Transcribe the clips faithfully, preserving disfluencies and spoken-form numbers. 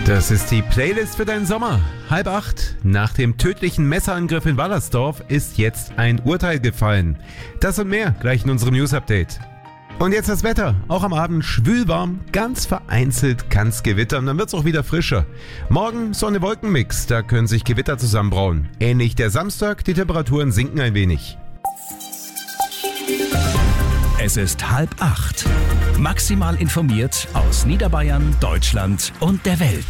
Das ist die Playlist für deinen Sommer. Halb acht. Nach dem tödlichen Messerangriff in Wallersdorf ist jetzt ein Urteil gefallen. Das und mehr gleich in unserem News-Update. Und jetzt das Wetter. Auch am Abend schwülwarm, ganz vereinzelt kann's gewittern, dann wird's auch wieder frischer. Morgen Sonne-Wolken-Mix, da können sich Gewitter zusammenbrauen. Ähnlich der Samstag, die Temperaturen sinken ein wenig. Es ist halb acht. Maximal informiert aus Niederbayern, Deutschland und der Welt.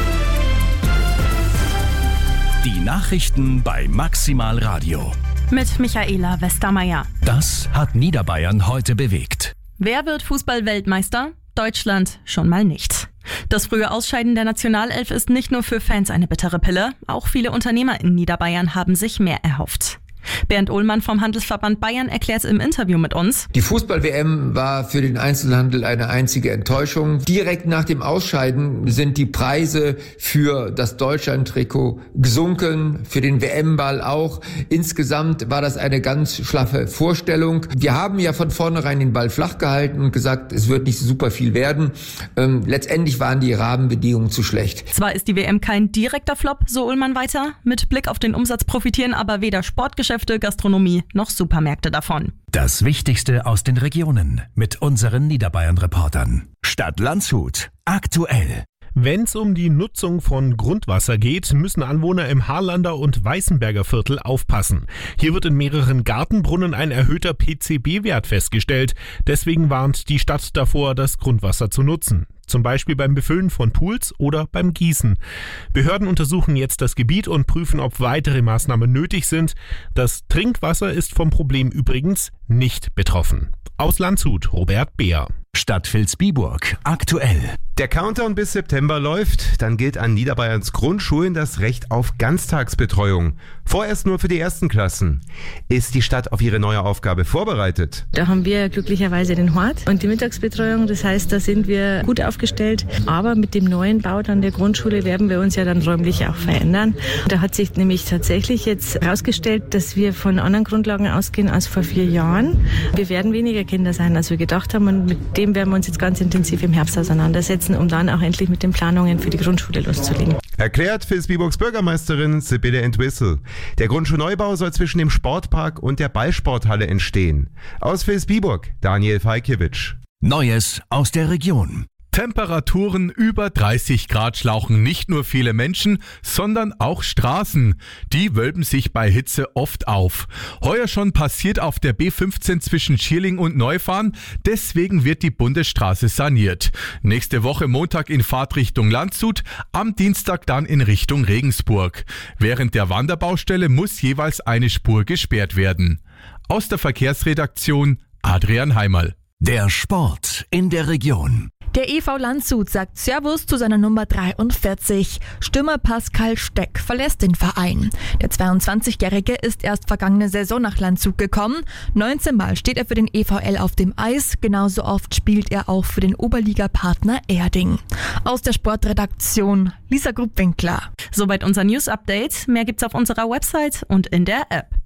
Die Nachrichten bei Maximal Radio. Mit Michaela Westermeier. Das hat Niederbayern heute bewegt. Wer wird Fußball-Weltmeister? Deutschland schon mal nicht. Das frühe Ausscheiden der Nationalelf ist nicht nur für Fans eine bittere Pille. Auch viele Unternehmer in Niederbayern haben sich mehr erhofft. Bernd Ohlmann vom Handelsverband Bayern erklärt im Interview mit uns: Die Fußball-W M war für den Einzelhandel eine einzige Enttäuschung. Direkt nach dem Ausscheiden sind die Preise für das Deutschland-Trikot gesunken, für den W M-Ball auch. Insgesamt war das eine ganz schlaffe Vorstellung. Wir haben ja von vornherein den Ball flach gehalten und gesagt, es wird nicht super viel werden. Ähm, letztendlich waren die Rahmenbedingungen zu schlecht. Zwar ist die W M kein direkter Flop, so Ohlmann weiter. Mit Blick auf den Umsatz profitieren aber weder Sportgeschäfte, Gastronomie noch Supermärkte davon. Das Wichtigste aus den Regionen mit unseren Niederbayern-Reportern. Stadt Landshut. Aktuell. Wenn es um die Nutzung von Grundwasser geht, müssen Anwohner im Harlander und Weißenberger Viertel aufpassen. Hier wird in mehreren Gartenbrunnen ein erhöhter P C B-Wert festgestellt. Deswegen warnt die Stadt davor, das Grundwasser zu nutzen. Zum Beispiel beim Befüllen von Pools oder beim Gießen. Behörden untersuchen jetzt das Gebiet und prüfen, ob weitere Maßnahmen nötig sind. Das Trinkwasser ist vom Problem übrigens nicht betroffen. Aus Landshut, Robert Beer. Stadt Vilsbiburg. Aktuell. Der Countdown bis September läuft, dann gilt an Niederbayerns Grundschulen das Recht auf Ganztagsbetreuung. Vorerst nur für die ersten Klassen. Ist die Stadt auf ihre neue Aufgabe vorbereitet? Da haben wir glücklicherweise den Hort und die Mittagsbetreuung. Das heißt, da sind wir gut aufgestellt. Aber mit dem neuen Bau dann der Grundschule werden wir uns ja dann räumlich auch verändern. Da hat sich nämlich tatsächlich jetzt herausgestellt, dass wir von anderen Grundlagen ausgehen als vor vier Jahren. Wir werden weniger Kinder sein, als wir gedacht haben, und mit dem werden wir uns jetzt ganz intensiv im Herbst auseinandersetzen, um dann auch endlich mit den Planungen für die Grundschule loszulegen. Erklärt Vilsbiburgs Bürgermeisterin Sibylle Entwistle. Der Grundschulneubau soll zwischen dem Sportpark und der Ballsporthalle entstehen. Aus Vilsbiburg, Daniel Falkiewicz. Neues aus der Region. Temperaturen über dreißig Grad schlauchen nicht nur viele Menschen, sondern auch Straßen. Die wölben sich bei Hitze oft auf. Heuer schon passiert auf der B fünfzehn zwischen Schierling und Neufahren, deswegen wird die Bundesstraße saniert. Nächste Woche Montag in Fahrtrichtung Landshut, am Dienstag dann in Richtung Regensburg. Während der Wanderbaustelle muss jeweils eine Spur gesperrt werden. Aus der Verkehrsredaktion Adrian Heimerl. Der Sport in der Region. Der E V Landshut sagt Servus zu seiner Nummer dreiundvierzig. Stürmer Pascal Steck verlässt den Verein. Der zweiundzwanzigjährige ist erst vergangene Saison nach Landshut gekommen. neunzehn Mal steht er für den E V L auf dem Eis. Genauso oft spielt er auch für den Oberligapartner Erding. Aus der Sportredaktion Lisa Grubwinkler. Soweit unser News-Update. Mehr gibt's auf unserer Website und in der App.